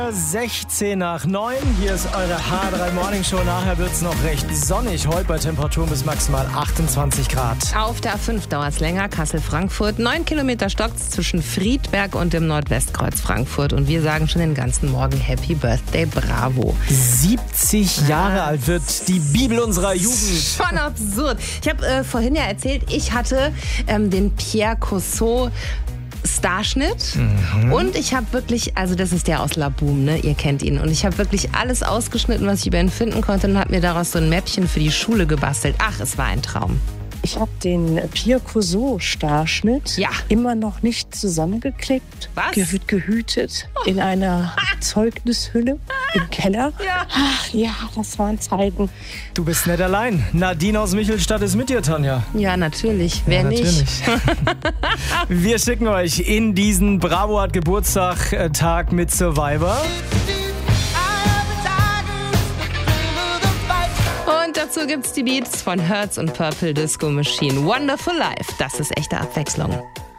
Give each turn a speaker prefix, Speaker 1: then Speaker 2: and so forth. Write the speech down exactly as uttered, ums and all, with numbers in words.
Speaker 1: sechzehn nach neun, hier ist eure H drei Morning Show. Nachher wird es noch recht sonnig. Heute bei Temperaturen bis maximal achtundzwanzig Grad.
Speaker 2: Auf der A fünf dauert es länger, Kassel-Frankfurt. Neun Kilometer stockt's zwischen Friedberg und dem Nordwestkreuz Frankfurt. Und wir sagen schon den ganzen Morgen Happy Birthday, bravo.
Speaker 1: siebzig Jahre alt wird die Bibel unserer Jugend.
Speaker 2: Schon absurd. Ich habe äh, vorhin ja erzählt, ich hatte ähm, den Pierre Cossot Starschnitt mhm. und ich habe wirklich, also das ist der aus Laboom, ne? Ihr kennt ihn. Und ich habe wirklich alles ausgeschnitten, was ich über ihn finden konnte und habe mir daraus so ein Mäppchen für die Schule gebastelt. Ach, es war ein Traum.
Speaker 3: Ich habe den Pierre Cossot Starschnitt
Speaker 2: ja.
Speaker 3: immer noch nicht zusammengeklebt.
Speaker 2: Was?
Speaker 3: Ge- gehütet in einer Zeugnishülle im Keller.
Speaker 2: Ja.
Speaker 3: Ach ja, das waren Zeiten.
Speaker 1: Du bist nicht allein. Nadine aus Michelstadt ist mit dir, Tanja.
Speaker 2: Ja, natürlich. Wer
Speaker 1: ja, natürlich.
Speaker 2: nicht?
Speaker 1: Wir schicken euch in diesen Bravo hat Geburtstag Tag mit Survivor.
Speaker 2: Und dazu gibt's die Beats von Hertz und Purple Disco Machine. Wonderful Life. Das ist echte Abwechslung.